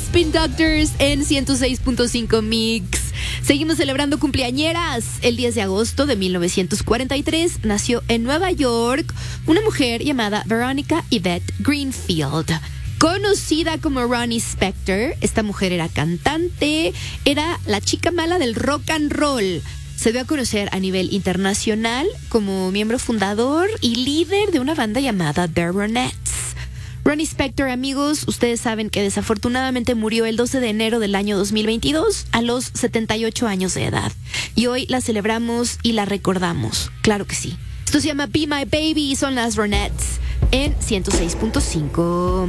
Spin Doctors en 106.5 Mix. Seguimos celebrando cumpleañeras. El 10 de agosto de 1943 nació en Nueva York una mujer llamada Veronica Yvette Greenfield. Conocida como Ronnie Spector, esta mujer era cantante, era la chica mala del rock and roll. Se dio a conocer a nivel internacional como miembro fundador y líder de una banda llamada The Ronettes. Ronnie Spector, amigos, ustedes saben que desafortunadamente murió el 12 de enero del año 2022 a los 78 años de edad. Y hoy la celebramos y la recordamos, claro que sí. Esto se llama Be My Baby y son las Ronettes en 106.5.